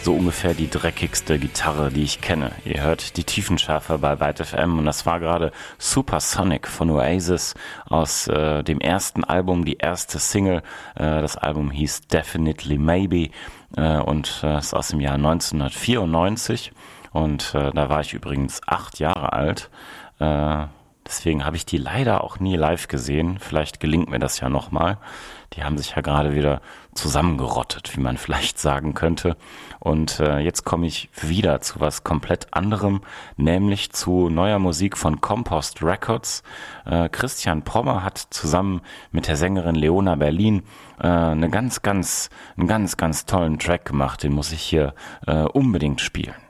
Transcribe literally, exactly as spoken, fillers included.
so ungefähr die dreckigste Gitarre, die ich kenne. Ihr hört die Tiefenschärfer bei Byte F M und das war gerade Supersonic von Oasis aus äh, dem ersten Album, die erste Single. Äh, das Album hieß Definitely Maybe äh, und äh, ist aus dem Jahr neunzehnhundertvierundneunzig und äh, da war ich übrigens acht Jahre alt. Äh, deswegen habe ich die leider auch nie live gesehen. Vielleicht gelingt mir das ja nochmal. Die haben sich ja gerade wieder zusammengerottet, wie man vielleicht sagen könnte. Und äh, jetzt komme ich wieder zu was komplett anderem, nämlich zu neuer Musik von Compost Records. Äh, Christian Prommer hat zusammen mit der Sängerin Leona Berlin äh, eine ganz, ganz, einen ganz, ganz tollen Track gemacht. Den muss ich hier äh, unbedingt spielen.